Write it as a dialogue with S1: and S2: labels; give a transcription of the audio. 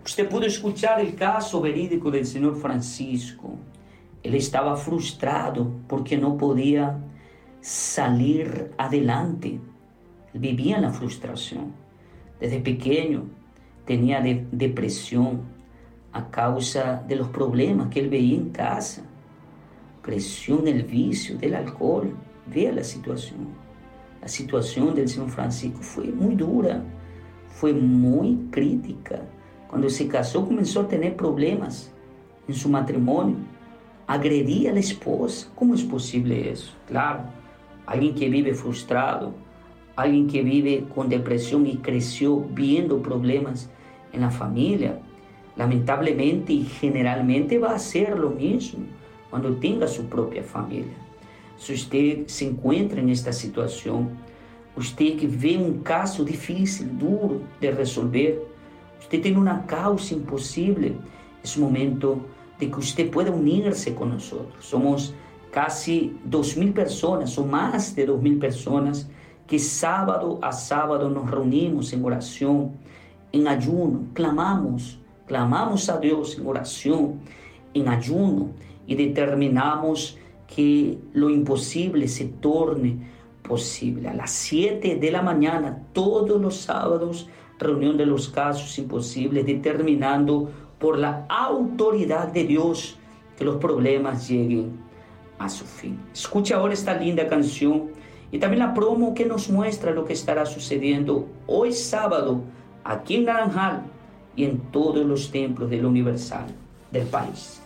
S1: Usted pudo escuchar el caso verídico del señor Francisco. Él estaba frustrado porque no podía salir adelante. Él vivía en la frustración. Desde pequeño tenía depresión a causa de los problemas que él veía en casa. Creció en el vicio del alcohol. Vea la situación. La situación del señor Francisco fue muy dura, fue muy crítica. Cuando se casó comenzó a tener problemas en su matrimonio. Agredía a la esposa. ¿Cómo es posible eso? Claro, alguien que vive frustrado, alguien que vive con depresión y creció viendo problemas en la familia, lamentablemente y generalmente va a hacer lo mismo cuando tenga su propia familia. Si usted se encuentra en esta situación, usted que ve un caso difícil, duro de resolver, usted tiene una causa imposible, es momento de que usted pueda unirse con nosotros. Somos casi 2,000 personas, o más de 2,000 personas, que sábado a sábado nos reunimos en oración, en ayuno, clamamos a Dios en oración, en ayuno, y determinamos que lo imposible se torne posible. A las 7 de la mañana, todos los sábados, reunión de los casos imposibles, determinando por la autoridad de Dios que los problemas lleguen a su fin. Escucha ahora esta linda canción y también la promo que nos muestra lo que estará sucediendo hoy sábado aquí en Naranjal y en todos los templos del Universal del país.